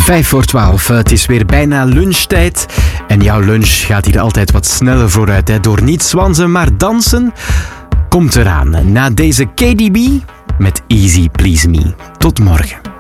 5:55. Het is weer bijna lunchtijd. En jouw lunch gaat hier altijd wat sneller vooruit. Hè? Door niet zwansen, maar dansen. Komt eraan na deze KDB met Easy Please Me. Tot morgen.